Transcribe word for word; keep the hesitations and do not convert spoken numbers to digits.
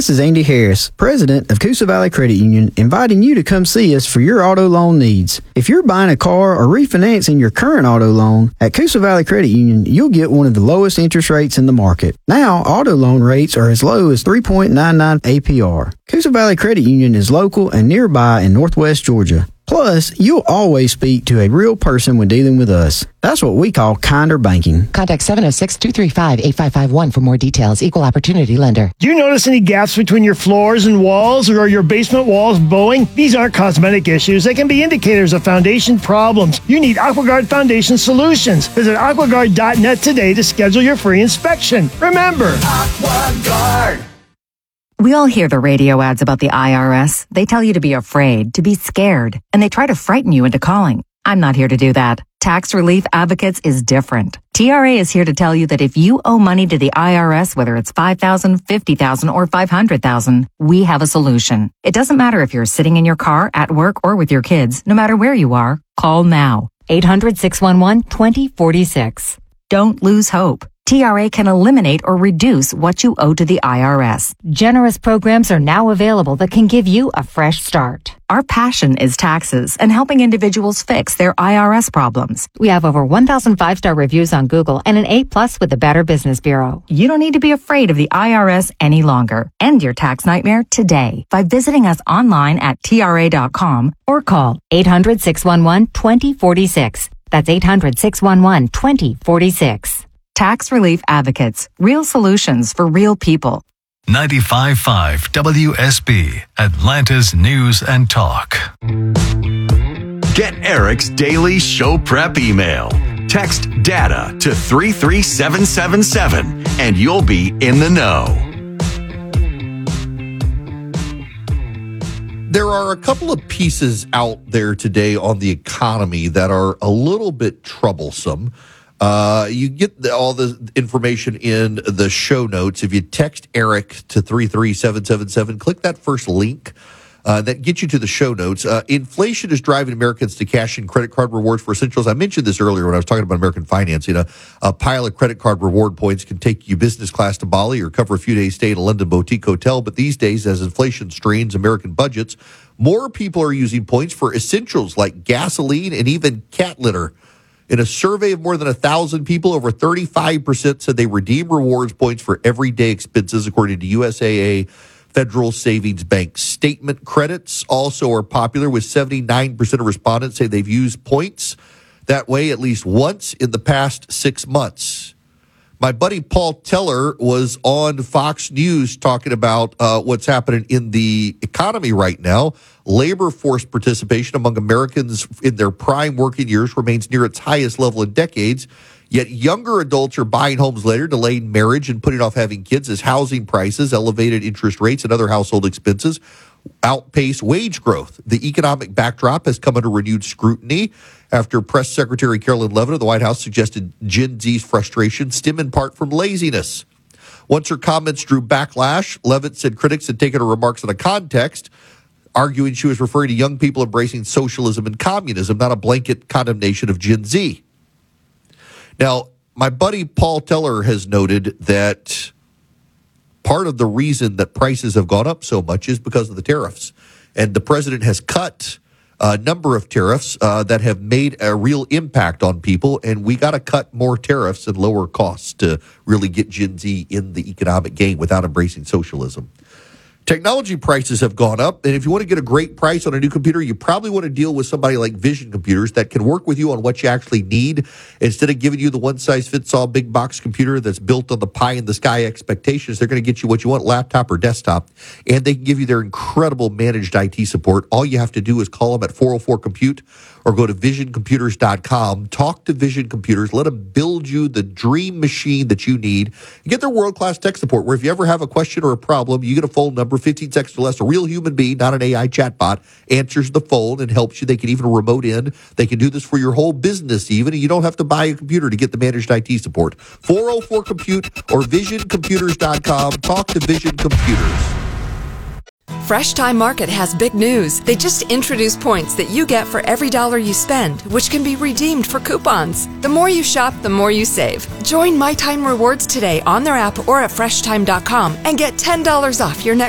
This is Andy Harris, president of Coosa Valley Credit Union, inviting you to come see us for your auto loan needs. If you're buying a car or refinancing your current auto loan, at Coosa Valley Credit Union, you'll get one of the lowest interest rates in the market. Now, auto loan rates are as low as three point nine nine A P R. Coosa Valley Credit Union is local and nearby in Northwest Georgia. Plus, you'll always speak to a real person when dealing with us. That's what we call kinder banking. Contact seven oh six, two three five, eight five five one for more details. Equal Opportunity Lender. Do you notice any gaps between your floors and walls, or are your basement walls bowing? These aren't cosmetic issues. They can be indicators of foundation problems. You need AquaGuard Foundation Solutions. Visit aqua guard dot net today to schedule your free inspection. Remember, AquaGuard. We all hear the radio ads about the I R S. They tell you to be afraid, to be scared, and they try to frighten you into calling. I'm not here to do that. Tax Relief Advocates is different. T R A is here to tell you that if you owe money to the I R S, whether it's five thousand dollars, fifty thousand dollars, or five hundred thousand dollars, we have a solution. It doesn't matter if you're sitting in your car, at work, or with your kids. No matter where you are, call now. eight hundred, six one one, two oh four six. Don't lose hope. T R A can eliminate or reduce what you owe to the I R S. Generous programs are now available that can give you a fresh start. Our passion is taxes and helping individuals fix their I R S problems. We have over one thousand five-star reviews on Google and an A plus with the Better Business Bureau. You don't need to be afraid of the I R S any longer. End your tax nightmare today by visiting us online at T R A dot com or call eight hundred, six one one, two oh four six. That's eight hundred, six one one, two oh four six. Tax Relief Advocates. Real solutions for real people. ninety-five point five W S B, Atlanta's News and Talk. Get Eric's daily show prep email. Text DATA to three three seven seven seven and you'll be in the know. There are a couple of pieces out there today on the economy that are a little bit troublesome. Uh, you get the, all the information in the show notes. If you text Eric to three three seven seven seven, click that first link. Uh, that gets you to the show notes. Uh, inflation is driving Americans to cash in credit card rewards for essentials. I mentioned this earlier when I was talking about American finance. You know, a pile of credit card reward points can take you business class to Bali or cover a few days stay at a London boutique hotel. But these days, as inflation strains American budgets, more people are using points for essentials like gasoline and even cat litter. In a survey of more than one thousand people, over thirty-five percent said they redeem rewards points for everyday expenses, according to U S A A Federal Savings Bank. Statement credits also are popular, with seventy-nine percent of respondents say they've used points that way at least once in the past six months. My buddy Paul Teller was on Fox News talking about uh, what's happening in the economy right now. Labor force participation among Americans in their prime working years remains near its highest level in decades. Yet younger adults are buying homes later, delaying marriage, and putting off having kids as housing prices, elevated interest rates, and other household expenses outpace wage growth. The economic backdrop has come under renewed scrutiny after Press Secretary Carolyn Leavitt of the White House suggested Gen Z's frustration stem in part from laziness. Once her comments drew backlash, Leavitt said critics had taken her remarks out of context, arguing she was referring to young people embracing socialism and communism, not a blanket condemnation of Gen Z. Now, my buddy Paul Teller has noted that part of the reason that prices have gone up so much is because of the tariffs. And the president has cut a number of tariffs uh, that have made a real impact on people. And we got to cut more tariffs and lower costs to really get Gen Z in the economic game without embracing socialism. Technology prices have gone up, and if you want to get a great price on a new computer, you probably want to deal with somebody like Vision Computers that can work with you on what you actually need instead of giving you the one-size-fits-all big box computer that's built on the pie-in-the-sky expectations. They're going to get you what you want, laptop or desktop, and they can give you their incredible managed I T support. All you have to do is call them at four oh four compute or go to vision computers dot com. Talk to Vision Computers. Let them build you the dream machine that you need. You get their world-class tech support, where if you ever have a question or a problem, you get a phone number, fifteen seconds or less. A real human being, not an A I chatbot, answers the phone and helps you. They can even remote in. They can do this for your whole business even, and you don't have to buy a computer to get the managed I T support. four oh four compute or vision computers dot com. Talk to Vision Computers. Fresh Time Market has big news. They just introduced points that you get for every dollar you spend, which can be redeemed for coupons. The more you shop, the more you save. Join My Time Rewards today on their app or at fresh time dot com and get ten dollars off your next